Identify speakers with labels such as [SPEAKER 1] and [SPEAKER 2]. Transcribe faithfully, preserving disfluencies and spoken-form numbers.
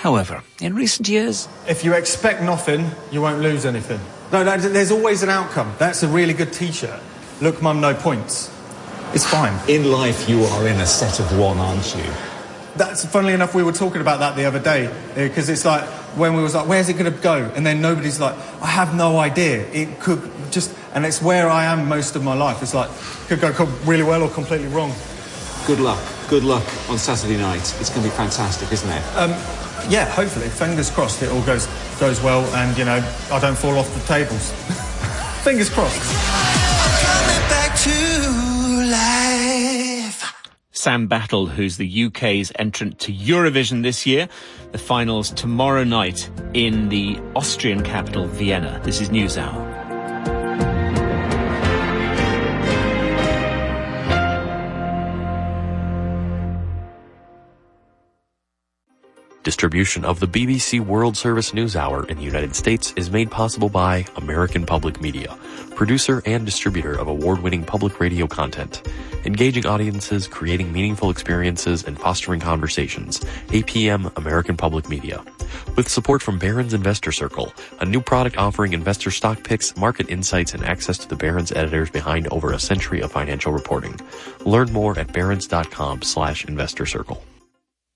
[SPEAKER 1] However, in recent years...
[SPEAKER 2] If you expect nothing, you won't lose anything. No, no, there's always an outcome. That's a really good T-shirt. Look, Mum, no points. It's fine.
[SPEAKER 3] In life, you are in a set of one, aren't you?
[SPEAKER 2] That's, funnily enough, we were talking about that the other day, because it's like, when we was like, where's it going to go? And then nobody's like, I have no idea. It could just... And it's where I am most of my life. It's like, could go really well or completely wrong.
[SPEAKER 3] Good luck. Good luck on Saturday night. It's going to be fantastic, isn't it?
[SPEAKER 2] Um, yeah, hopefully. Fingers crossed it all goes goes well and, you know, I don't fall off the tables. Fingers crossed.
[SPEAKER 4] I'm coming back to life.
[SPEAKER 1] Sam Battle, who's the U K's entrant to Eurovision this year. The finals tomorrow night in the Austrian capital, Vienna. This is NewsHour.
[SPEAKER 5] Distribution of the B B C World Service NewsHour in the United States is made possible by American Public Media, producer and distributor of award-winning public radio content. Engaging audiences, creating meaningful experiences, and fostering conversations. A P M American Public Media. With support from Barron's Investor Circle, a new product offering investor stock picks, market insights, and access to the Barron's editors behind over a century of financial reporting. Learn more at barrons.com slash investor circle.